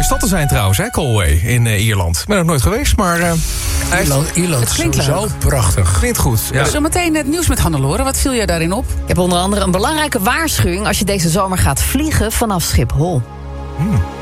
mooie stad te zijn trouwens, hè, Galway in Ierland. Ik ben er nooit geweest, maar... Ierland is sowieso prachtig. Klinkt goed. Ja. Zometeen het nieuws met Hannelore. Wat viel jij daarin op? Ik heb onder andere een belangrijke waarschuwing als je deze zomer gaat vliegen vanaf Schiphol.